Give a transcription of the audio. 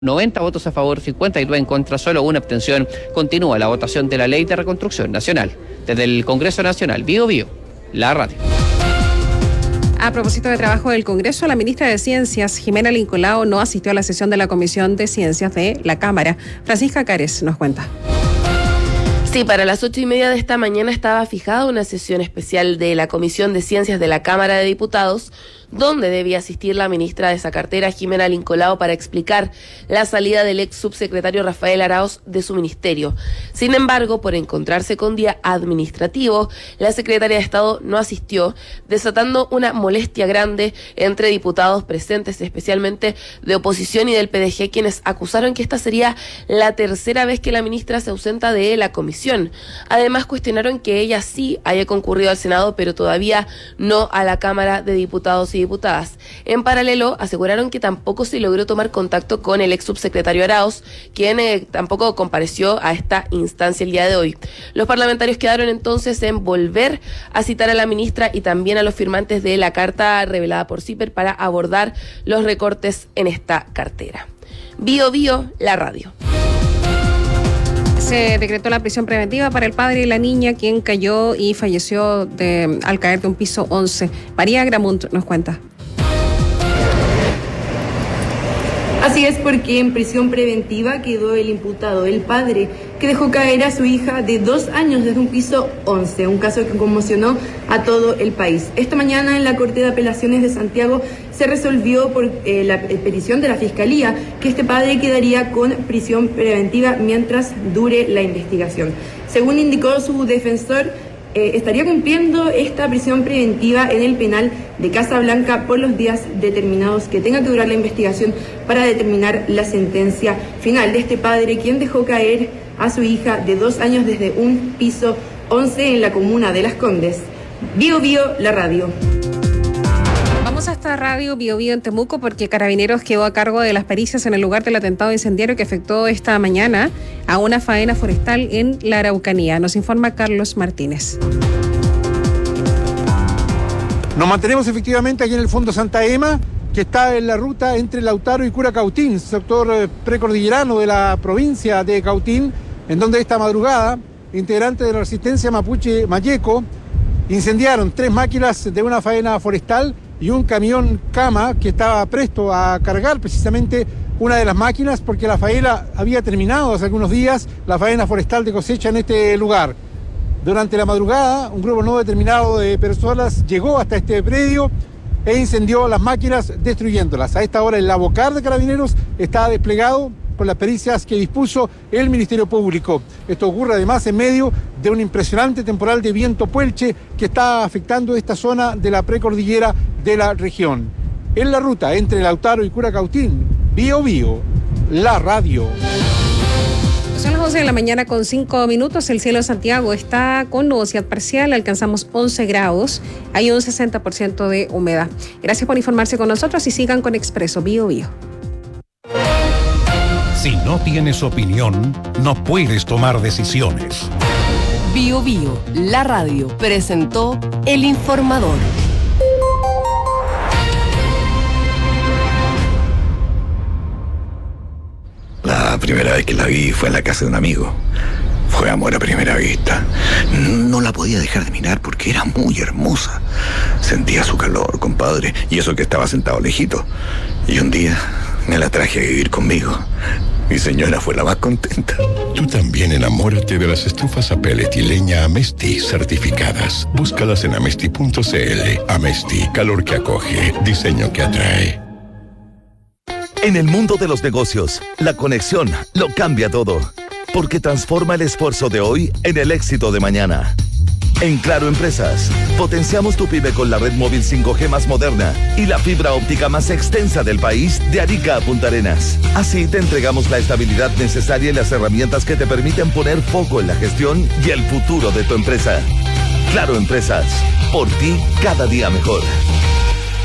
90 votos a favor, 52 en contra, solo una abstención. Continúa la votación de la Ley de Reconstrucción Nacional. Desde el Congreso Nacional, Bío Bío, la radio. A propósito de trabajo del Congreso, la ministra de Ciencias, Jimena Lincolao, no asistió a la sesión de la Comisión de Ciencias de la Cámara. Francisca Cárez nos cuenta. Sí, para las 8:30 de esta mañana estaba fijada una sesión especial de la Comisión de Ciencias de la Cámara de Diputados, donde debía asistir la ministra de esa cartera, Jimena Lincolao, para explicar la salida del ex subsecretario Rafael Araoz de su ministerio. Sin embargo, por encontrarse con día administrativo, la secretaria de Estado no asistió, desatando una molestia grande entre diputados presentes, especialmente de oposición y del PDG, quienes acusaron que esta sería la tercera vez que la ministra se ausenta de la comisión. Además, cuestionaron que ella sí haya concurrido al Senado, pero todavía no a la Cámara de Diputados y Diputadas. En paralelo, aseguraron que tampoco se logró tomar contacto con el ex subsecretario Araoz, quien tampoco compareció a esta instancia el día de hoy. Los parlamentarios quedaron entonces en volver a citar a la ministra y también a los firmantes de la carta revelada por CIPER para abordar los recortes en esta cartera. Bío Bío, la radio. Se decretó la prisión preventiva para el padre y la niña, quien cayó y falleció al caer de un piso 11. María Gramunt nos cuenta. Así es, porque en prisión preventiva quedó el imputado, el padre, que dejó caer a su hija de 2 años desde un piso 11, un caso que conmocionó a todo el país. Esta mañana en la Corte de Apelaciones de Santiago se resolvió por la petición de la Fiscalía que este padre quedaría con prisión preventiva mientras dure la investigación. Según indicó su defensor, estaría cumpliendo esta prisión preventiva en el penal de Casablanca por los días determinados que tenga que durar la investigación para determinar la sentencia final de este padre, quien dejó caer a su hija de 2 años desde un piso 11 en la comuna de Las Condes. Bío Bío, la radio. Vamos hasta Radio Bío Bío en Temuco, porque Carabineros quedó a cargo de las pericias en el lugar del atentado incendiario que afectó esta mañana a una faena forestal en la Araucanía. Nos informa Carlos Martínez. Nos mantenemos efectivamente aquí en el Fondo Santa Ema, que está en la ruta entre Lautaro y Curacautín, sector precordillerano de la provincia de Cautín, en donde esta madrugada integrantes de la resistencia mapuche Mayeco incendiaron 3 máquinas de una faena forestal y un camión cama que estaba presto a cargar precisamente una de las máquinas, porque la faena había terminado hace algunos días, la faena forestal de cosecha en este lugar. Durante la madrugada, un grupo no determinado de personas llegó hasta este predio e incendió las máquinas, destruyéndolas. A esta hora el Abocar de Carabineros está desplegado con las pericias que dispuso el Ministerio Público. Esto ocurre además en medio de un impresionante temporal de viento puelche que está afectando esta zona de la precordillera de la región. En la ruta entre Lautaro y Curacautín, Bío Bío, la radio. Son las 11 de la mañana con 5 minutos. El cielo de Santiago está con nubosidad parcial. Alcanzamos 11 grados. Hay un 60% de humedad. Gracias por informarse con nosotros y sigan con Expreso Bío Bío. Si no tienes opinión, no puedes tomar decisiones. Bío Bío, la radio, presentó El Informador. La primera vez que la vi fue en la casa de un amigo. Fue amor a primera vista. No la podía dejar de mirar porque era muy hermosa. Sentía su calor, compadre, y eso que estaba sentado lejito. Y un día me la traje a vivir conmigo. Mi señora fue la más contenta. Tú también enamórate de las estufas a pellet y leña Amesti certificadas. Búscalas en amesti.cl. Amesti, calor que acoge, diseño que atrae. En el mundo de los negocios, la conexión lo cambia todo, porque transforma el esfuerzo de hoy en el éxito de mañana. En Claro Empresas, potenciamos tu pyme con la red móvil 5G más moderna y la fibra óptica más extensa del país, de Arica a Punta Arenas. Así te entregamos la estabilidad necesaria y las herramientas que te permiten poner foco en la gestión y el futuro de tu empresa. Claro Empresas, por ti cada día mejor.